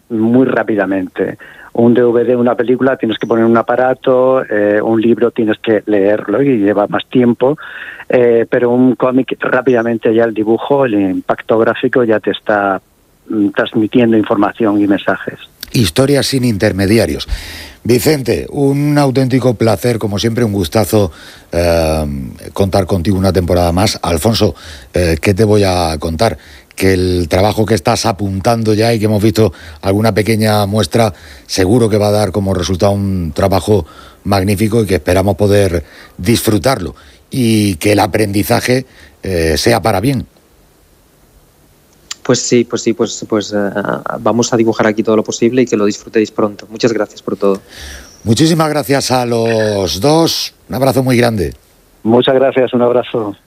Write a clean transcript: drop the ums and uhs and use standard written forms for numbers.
muy rápidamente. Un DVD, una película, tienes que poner un aparato, un libro tienes que leerlo y lleva más tiempo, pero un cómic rápidamente ya el dibujo, el impacto gráfico ya te está transmitiendo información y mensajes. Historias sin intermediarios. Vicente, un auténtico placer, como siempre, un gustazo contar contigo una temporada más. Alfonso, ¿qué te voy a contar? Que el trabajo que estás apuntando ya y que hemos visto alguna pequeña muestra, seguro que va a dar como resultado un trabajo magnífico y que esperamos poder disfrutarlo y que el aprendizaje sea para bien. Pues sí, vamos a dibujar aquí todo lo posible y que lo disfrutéis pronto. Muchas gracias por todo. Muchísimas gracias a los dos. Un abrazo muy grande. Muchas gracias, un abrazo.